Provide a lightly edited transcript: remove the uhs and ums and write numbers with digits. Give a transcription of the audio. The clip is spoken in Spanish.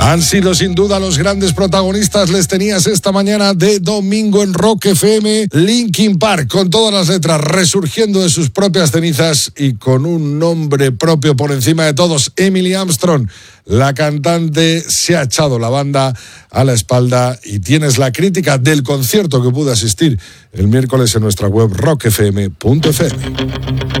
Han sido sin duda los grandes protagonistas, les tenías esta mañana de domingo en Rock FM. Linkin Park, con todas las letras, resurgiendo de sus propias cenizas y con un nombre propio por encima de todos. Emily Armstrong, la cantante, se ha echado la banda a la espalda y tienes la crítica del concierto que pude asistir el miércoles en nuestra web rockfm.fm.